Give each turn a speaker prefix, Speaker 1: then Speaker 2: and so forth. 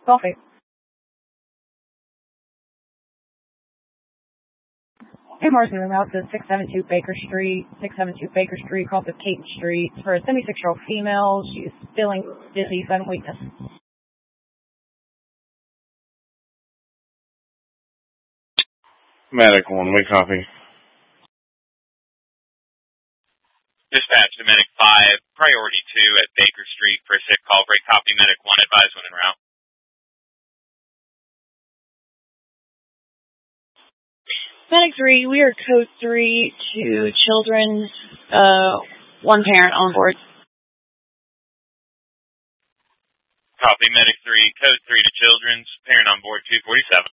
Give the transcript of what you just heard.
Speaker 1: Coffee. Hey, Marcy, room out to 672 Baker Street, across of Caton Street. For a 76-year-old female, she's feeling dizzy, sudden weakness.
Speaker 2: Medic 1, we copy.
Speaker 3: Dispatch to Medic 5, priority 2 at Baker Street for a sick call break. Copy Medic 1, advise when en route.
Speaker 4: Medic 3, we are code 3 to children, one parent on board.
Speaker 3: Copy Medic 3, code 3 to children's, parent on board 247.